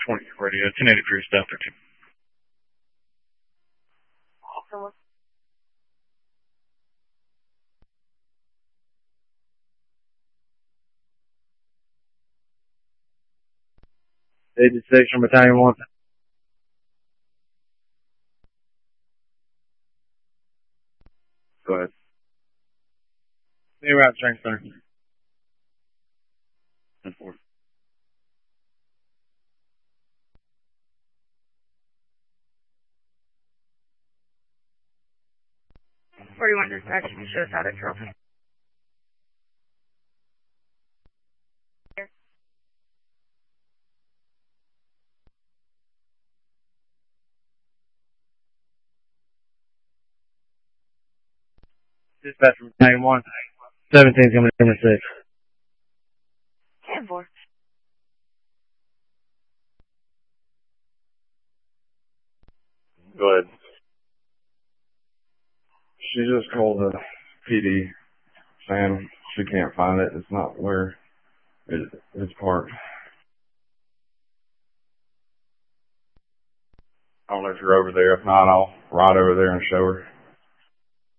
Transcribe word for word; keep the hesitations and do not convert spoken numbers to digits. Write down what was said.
twenty radio, ten eighty for your stuff or two. Awesome. eighty-six from Battalion one. Go ahead. New route, strength center. ten four. forty-one dispatch, you show us how to drop. Dispatch from Battalion one. seventeen's coming in at six. ten four. Go ahead. She just called the P D saying she can't find it. It's not where it, it's parked. I don't know if you're over there. If not, I'll ride over there and show her.